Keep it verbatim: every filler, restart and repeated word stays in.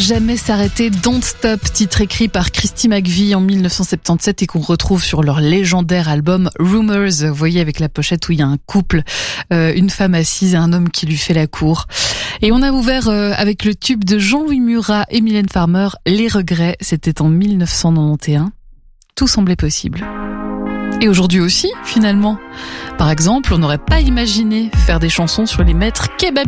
jamais s'arrêter, Don't Stop, titre écrit par Christy McVie en dix-neuf cent soixante-dix-sept et qu'on retrouve sur leur légendaire album Rumors. Vous voyez avec la pochette où il y a un couple, euh, une femme assise et un homme qui lui fait la cour. Et on a ouvert euh, avec le tube de Jean-Louis Murat et Mylène Farmer, Les Regrets, c'était en dix-neuf cent quatre-vingt-onze. Tout semblait possible. Et aujourd'hui aussi, finalement. Par exemple, on n'aurait pas imaginé faire des chansons sur les maîtres kebabistes.